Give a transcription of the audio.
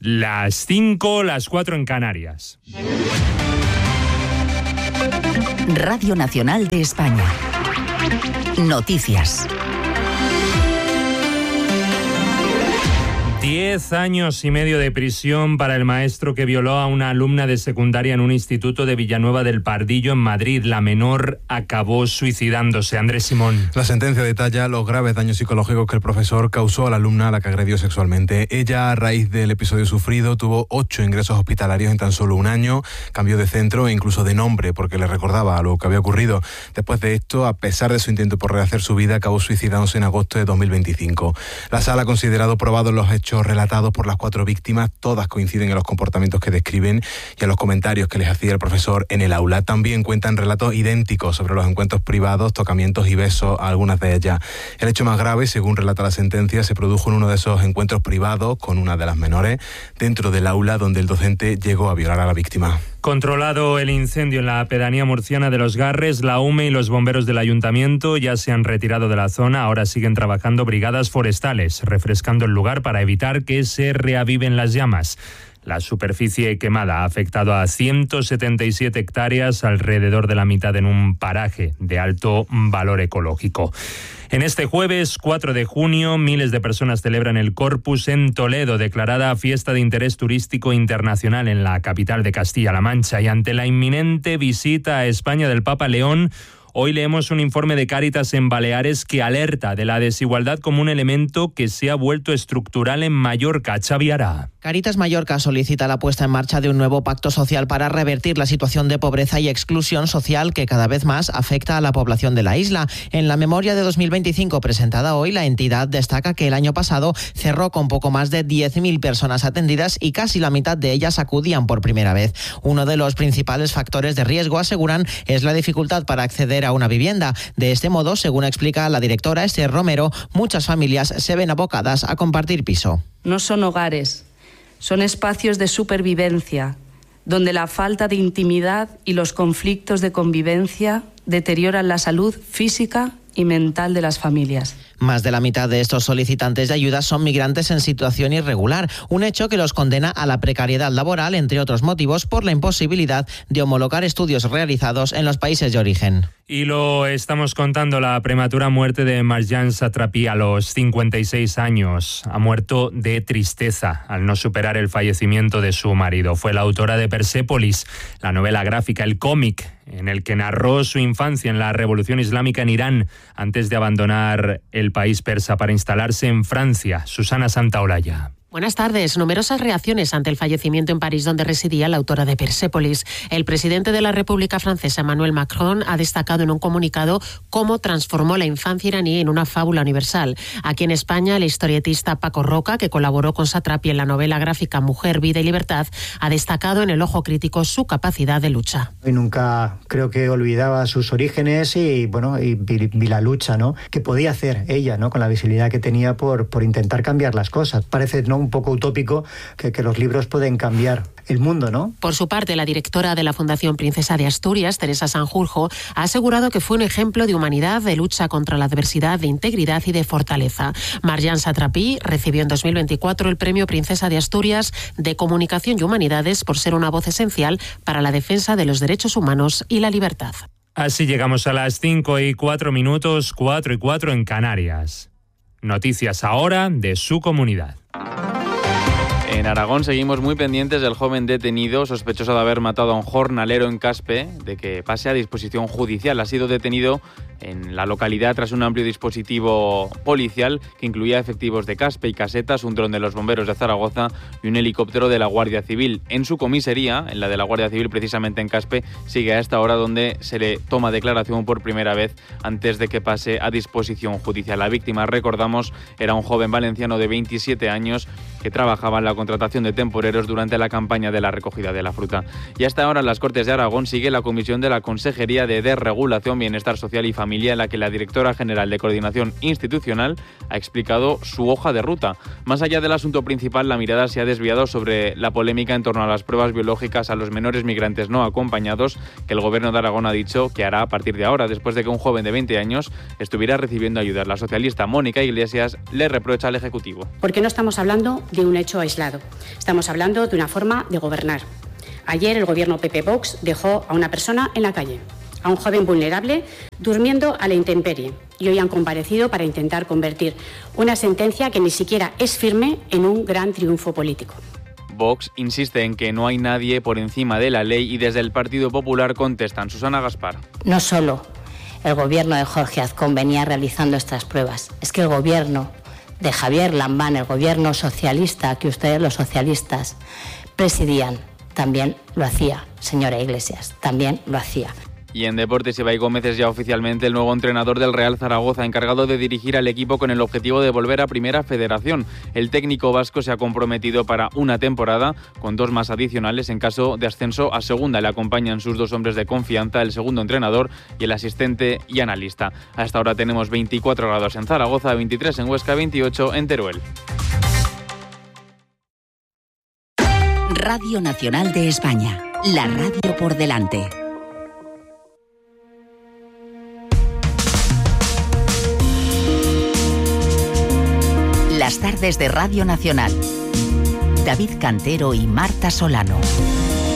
Las 5, las 4 en Canarias. Radio Nacional de España. Noticias. 10 años y medio de prisión para el maestro que violó a una alumna de secundaria en un instituto de Villanueva del Pardillo, en Madrid. La menor acabó suicidándose. Andrés Simón. La sentencia detalla los graves daños psicológicos que el profesor causó a la alumna a la que agredió sexualmente. Ella, a raíz del episodio sufrido, tuvo 8 ingresos hospitalarios en tan solo un año, cambió de centro e incluso de nombre porque le recordaba a lo que había ocurrido. Después de esto, a pesar de su intento por rehacer su vida, acabó suicidándose en agosto de 2025. La sala ha considerado probados los hechos relatados por las 4 víctimas. Todas coinciden en los comportamientos que describen y en los comentarios que les hacía el profesor en el aula. También cuentan relatos idénticos sobre los encuentros privados, tocamientos y besos a algunas de ellas. El hecho más grave, según relata la sentencia, se produjo en uno de esos encuentros privados con una de las menores dentro del aula donde el docente llegó a violar a la víctima. Controlado el incendio en la pedanía murciana de Los Garres, la UME y los bomberos del ayuntamiento ya se han retirado de la zona. Ahora siguen trabajando brigadas forestales, refrescando el lugar para evitar que se reaviven las llamas. La superficie quemada ha afectado a 177 hectáreas, alrededor de la mitad en un paraje de alto valor ecológico. En este jueves 4 de junio, miles de personas celebran el Corpus en Toledo, declarada fiesta de interés turístico internacional en la capital de Castilla-La Mancha. Y ante la inminente visita a España del Papa León, hoy leemos un informe de Cáritas en Baleares que alerta de la desigualdad como un elemento que se ha vuelto estructural en Mallorca. Xavi Ará. Cáritas Mallorca solicita la puesta en marcha de un nuevo pacto social para revertir la situación de pobreza y exclusión social que cada vez más afecta a la población de la isla. En la memoria de 2025 presentada hoy, la entidad destaca que el año pasado cerró con poco más de 10.000 personas atendidas y casi la mitad de ellas acudían por primera vez. Uno de los principales factores de riesgo, aseguran, es la dificultad para acceder a una vivienda. De este modo, según explica la directora Esther Romero, muchas familias se ven abocadas a compartir piso. No son hogares, son espacios de supervivencia, donde la falta de intimidad y los conflictos de convivencia deterioran la salud física y mental de las familias. Más de la mitad de estos solicitantes de ayuda son migrantes en situación irregular, un hecho que los condena a la precariedad laboral, entre otros motivos, por la imposibilidad de homologar estudios realizados en los países de origen. Y lo estamos contando, la prematura muerte de Marjane Satrapi a los 56 años. Ha muerto de tristeza al no superar el fallecimiento de su marido. Fue la autora de Persépolis, la novela gráfica, el cómic, en el que narró su infancia en la Revolución Islámica en Irán, antes de abandonar el país persa para instalarse en Francia. Susana Santaolalla. Buenas tardes. Numerosas reacciones ante el fallecimiento en París, donde residía la autora de Persépolis. El presidente de la República Francesa, Emmanuel Macron, ha destacado en un comunicado cómo transformó la infancia iraní en una fábula universal. Aquí en España, el historietista Paco Roca, que colaboró con Satrapi en la novela gráfica Mujer, Vida y Libertad, ha destacado en el ojo crítico su capacidad de lucha. Y nunca creo que olvidaba sus orígenes y vi la lucha, ¿no?, que podía hacer ella, ¿no?, con la visibilidad que tenía por intentar cambiar las cosas. Parece, ¿no?, un poco utópico que los libros pueden cambiar el mundo, ¿no? Por su parte, la directora de la Fundación Princesa de Asturias, Teresa Sanjurjo, ha asegurado que fue un ejemplo de humanidad, de lucha contra la adversidad, de integridad y de fortaleza. Marjane Satrapi recibió en 2024 el Premio Princesa de Asturias de Comunicación y Humanidades por ser una voz esencial para la defensa de los derechos humanos y la libertad. Así llegamos a las 5:04, 4:04 en Canarias. Noticias ahora de su comunidad. En Aragón seguimos muy pendientes del joven detenido sospechoso de haber matado a un jornalero en Caspe, de que pase a disposición judicial. Ha sido detenido en la localidad tras un amplio dispositivo policial que incluía efectivos de Caspe y casetas, un dron de los bomberos de Zaragoza y un helicóptero de la Guardia Civil. En su comisaría, en la de la Guardia Civil, precisamente en Caspe, sigue a esta hora donde se le toma declaración por primera vez antes de que pase a disposición judicial. La víctima, recordamos, era un joven valenciano de 27 años que trabajaba en la contratación de temporeros durante la campaña de la recogida de la fruta. Y hasta ahora en las Cortes de Aragón sigue la comisión de la Consejería de Desregulación, Bienestar Social y Familia, en la que la directora general de Coordinación Institucional ha explicado su hoja de ruta. Más allá del asunto principal, la mirada se ha desviado sobre la polémica en torno a las pruebas biológicas a los menores migrantes no acompañados, que el Gobierno de Aragón ha dicho que hará a partir de ahora, después de que un joven de 20 años estuviera recibiendo ayudas. La socialista Mónica Iglesias le reprocha al Ejecutivo. ¿Por qué no estamos hablando de un hecho aislado. Estamos hablando de una forma de gobernar. Ayer el gobierno PP-Vox dejó a una persona en la calle, a un joven vulnerable durmiendo a la intemperie, y hoy han comparecido para intentar convertir una sentencia que ni siquiera es firme en un gran triunfo político. Vox insiste en que no hay nadie por encima de la ley y desde el Partido Popular contestan. Susana Gaspar. No solo el gobierno de Jorge Azcón venía realizando estas pruebas, es que el gobierno de Javier Lambán, el gobierno socialista que ustedes los socialistas presidían, también lo hacía. Señora Iglesias, también lo hacía. Y en deportes, Ibai Gómez es ya oficialmente el nuevo entrenador del Real Zaragoza, encargado de dirigir al equipo con el objetivo de volver a Primera Federación. El técnico vasco se ha comprometido para una temporada, con 2 más adicionales en caso de ascenso a Segunda. Le acompañan sus 2 hombres de confianza, el segundo entrenador y el asistente y analista. Hasta ahora tenemos 24 grados en Zaragoza, 23 en Huesca, 28 en Teruel. Radio Nacional de España, la radio por delante. Las tardes de Radio Nacional. David Cantero y Marta Solano.